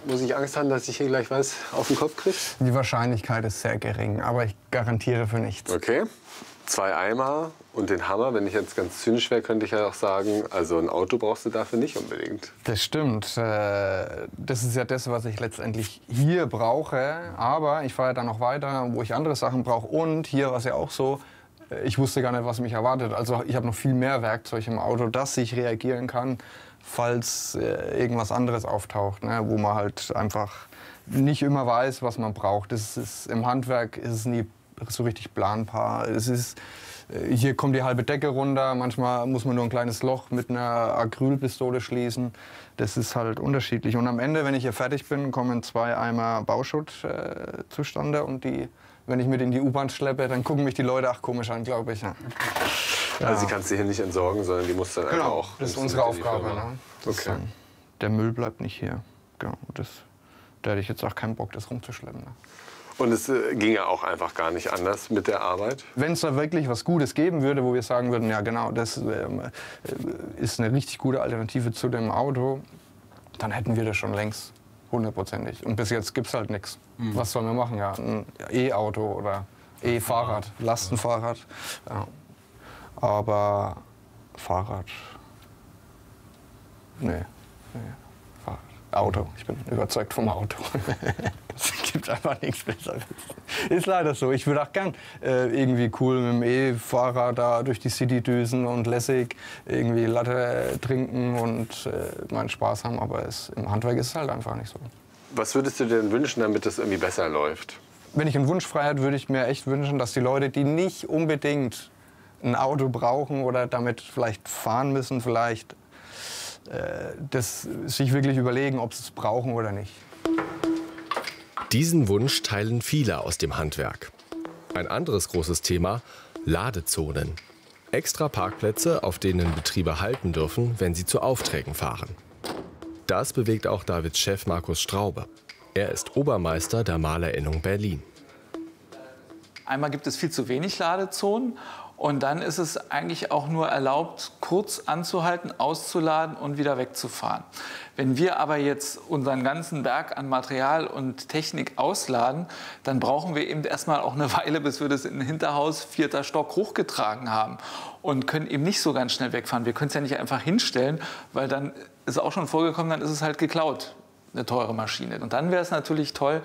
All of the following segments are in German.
Muss ich Angst haben, dass ich hier gleich was auf den Kopf kriege? Die Wahrscheinlichkeit ist sehr gering, aber ich garantiere für nichts. Okay. 2 Eimer und den Hammer. Wenn ich jetzt ganz zynisch wäre, könnte ich ja auch sagen, also ein Auto brauchst du dafür nicht unbedingt. Das stimmt. Das ist ja das, was ich letztendlich hier brauche. Aber ich fahre ja dann noch weiter, wo ich andere Sachen brauche. Und hier war es ja auch so, ich wusste gar nicht, was mich erwartet. Also ich habe noch viel mehr Werkzeug im Auto, dass ich reagieren kann, falls irgendwas anderes auftaucht, ne? Wo man halt einfach nicht immer weiß, was man braucht. Im Handwerk ist es nie so richtig planbar. Hier kommt die halbe Decke runter, manchmal muss man nur ein kleines Loch mit einer Acrylpistole schließen. Das ist halt unterschiedlich. Und am Ende, wenn ich hier fertig bin, kommen 2 Eimer Bauschutt zustande. Und wenn ich mit in die U-Bahn schleppe, dann gucken mich die Leute auch komisch an, glaube ich. Ja. Also die kannst du hier nicht entsorgen, sondern die musst du dann einfach auch... Das ist unsere Aufgabe. Ne? Okay. Der Müll bleibt nicht hier. Genau, da hätte ich jetzt auch keinen Bock, das rumzuschleppen. Ne? Und es ging ja auch einfach gar nicht anders mit der Arbeit? Wenn es da wirklich was Gutes geben würde, wo wir sagen würden, ja genau, das ist eine richtig gute Alternative zu dem Auto, dann hätten wir das schon längst, 100%ig. Und bis jetzt gibt es halt nichts. Was sollen wir machen? Ja, ein E-Auto oder E-Fahrrad, Lastenfahrrad. Ja. Aber Fahrrad, nee. Auto. Ich bin überzeugt vom Auto. Es gibt einfach nichts Besseres. Ist leider so. Ich würde auch gern irgendwie cool mit dem E-Fahrrad da durch die City düsen und lässig irgendwie Latte trinken und meinen Spaß haben. Aber im Handwerk ist es halt einfach nicht so. Was würdest du dir denn wünschen, damit es irgendwie besser läuft? Wenn ich einen Wunsch frei hätte, würde ich mir echt wünschen, dass die Leute, die nicht unbedingt ein Auto brauchen oder damit vielleicht fahren müssen, vielleicht sich wirklich überlegen, ob sie es brauchen oder nicht. Diesen Wunsch teilen viele aus dem Handwerk. Ein anderes großes Thema: Ladezonen. Extra Parkplätze, auf denen Betriebe halten dürfen, wenn sie zu Aufträgen fahren. Das bewegt auch Davids Chef Markus Straube. Er ist Obermeister der Malerinnung Berlin. Einmal gibt es viel zu wenig Ladezonen. Und dann ist es eigentlich auch nur erlaubt, kurz anzuhalten, auszuladen und wieder wegzufahren. Wenn wir aber jetzt unseren ganzen Berg an Material und Technik ausladen, dann brauchen wir eben erstmal auch eine Weile, bis wir das in ein Hinterhaus 4. Stock hochgetragen haben und können eben nicht so ganz schnell wegfahren. Wir können es ja nicht einfach hinstellen, weil dann ist auch schon vorgekommen, dann ist es halt geklaut, eine teure Maschine. Und dann wäre es natürlich toll,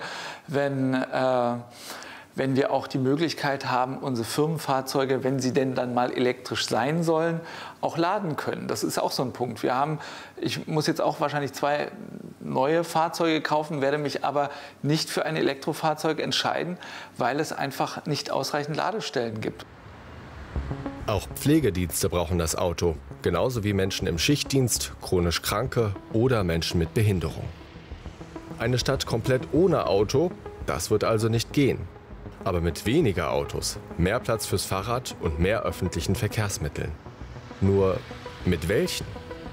wenn wir auch die Möglichkeit haben, unsere Firmenfahrzeuge, wenn sie denn dann mal elektrisch sein sollen, auch laden können. Das ist auch so ein Punkt. Ich muss jetzt auch wahrscheinlich 2 neue Fahrzeuge kaufen, werde mich aber nicht für ein Elektrofahrzeug entscheiden, weil es einfach nicht ausreichend Ladestellen gibt. Auch Pflegedienste brauchen das Auto, genauso wie Menschen im Schichtdienst, chronisch Kranke oder Menschen mit Behinderung. Eine Stadt komplett ohne Auto, das wird also nicht gehen. Aber mit weniger Autos, mehr Platz fürs Fahrrad und mehr öffentlichen Verkehrsmitteln. Nur mit welchen?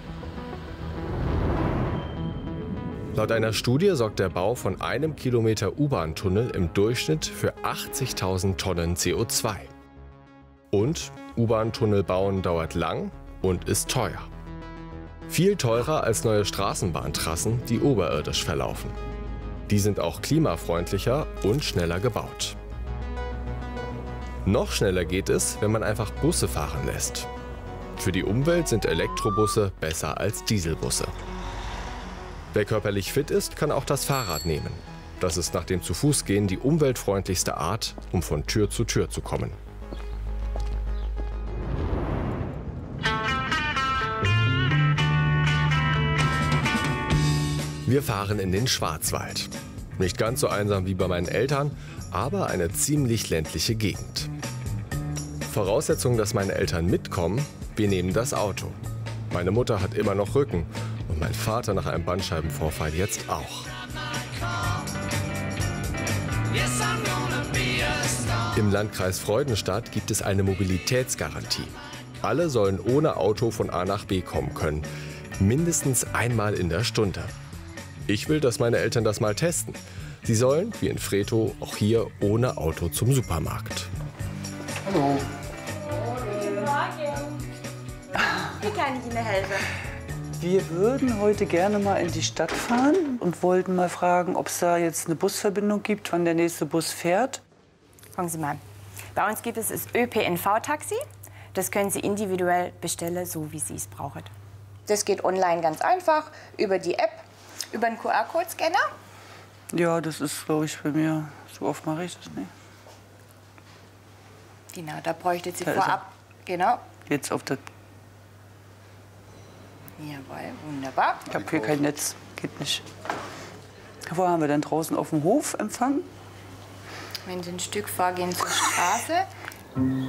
Laut einer Studie sorgt der Bau von 1 Kilometer U-Bahn-Tunnel im Durchschnitt für 80.000 Tonnen CO2. Und U-Bahn-Tunnel bauen dauert lang und ist teuer. Viel teurer als neue Straßenbahntrassen, die oberirdisch verlaufen. Die sind auch klimafreundlicher und schneller gebaut. Noch schneller geht es, wenn man einfach Busse fahren lässt. Für die Umwelt sind Elektrobusse besser als Dieselbusse. Wer körperlich fit ist, kann auch das Fahrrad nehmen. Das ist nach dem Zu-Fuß-Gehen die umweltfreundlichste Art, um von Tür zu kommen. Wir fahren in den Schwarzwald. Nicht ganz so einsam wie bei meinen Eltern, aber eine ziemlich ländliche Gegend. Voraussetzung, dass meine Eltern mitkommen: wir nehmen das Auto. Meine Mutter hat immer noch Rücken und mein Vater nach einem Bandscheibenvorfall jetzt auch. Im Landkreis Freudenstadt gibt es eine Mobilitätsgarantie. Alle sollen ohne Auto von A nach B kommen können, mindestens einmal in der Stunde. Ich will, dass meine Eltern das mal testen. Sie sollen, wie in Fretow, auch hier ohne Auto zum Supermarkt. Hallo. Guten Morgen. Wie kann ich Ihnen helfen? Wir würden heute gerne mal in die Stadt fahren und wollten mal fragen, ob es da jetzt eine Busverbindung gibt, wann der nächste Bus fährt. Fangen Sie mal an. Bei uns gibt es das ÖPNV-Taxi. Das können Sie individuell bestellen, so wie Sie es brauchen. Das geht online ganz einfach, über die App, über einen QR-Code-Scanner. Ja, das ist, glaube ich, bei mir. So oft mache ich das nicht. Genau, da bräuchte Sie Da ist er. vorab. Genau. Jetzt auf der. Jawohl, wunderbar. Ich habe hier kein Netz. Geht nicht. Wo haben wir denn draußen auf dem Hof Empfang? Wenn Sie ein Stück fahren, gehen zur Straße.